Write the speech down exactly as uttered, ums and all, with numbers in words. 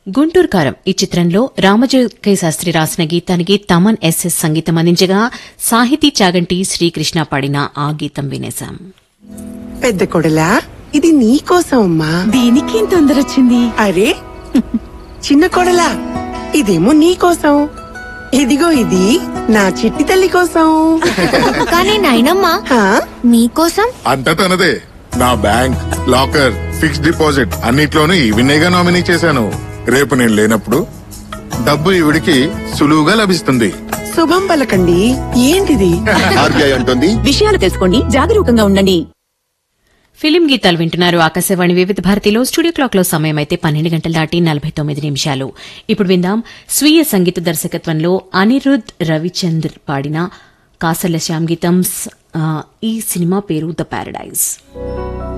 గుంటూరు కారం ఈ చిత్రంలో రామజోగయ్య శాస్త్రి రాసిన గీతానికి తమన్ ఎస్ఎస్ సంగీతం అందించగా సాహితీ చాగంటి శ్రీకృష్ణ పాడిన ఆ గీతం వినేశాం. పెద్ద కొడలా ఇది నీకోసం అమ్మా. దీనికి తొందర వచ్చింది. అరే చిన్న కొడలా ఇదేమో నీకోసం. ఇదిగో ఇది నా చిట్టి తల్లి కోసం. కానీ నాయనమ్మా హా? మీకోసం అంతా తనదే. నా బ్యాంక్, లాకర్, ఫిక్స్డ్ డిపాజిట్ అన్నిట్లోనూ ఈవినేగా నామినీ చేశాను. రేపు నేను లేనప్పుడు డబ్బు ఈవిడికి సులువుగా లభిస్తుంది. శుభం పలకండి. ఏంటిది? ఆర్బీఐ అంటుంది విషయాలు తెలుసుకోండి, జాగరూకంగా ఉండండి. ఫిలిం గీతాలు వింటున్నారు ఆకాశవాణి వివిధ భారతిలో. స్టూడియో క్లాక్ లో సమయం అయితే పన్నెండు గంటలు దాటి నలభై తొమ్మిది నిమిషాలు. ఇప్పుడు విందాం స్వీయ సంగీత దర్శకత్వంలో అనిరుద్ రవిచంద్ర పాడిన కాసర్ల శ్యామ్ గీతం. ఈ సినిమా పేరు ద పారడైజ్.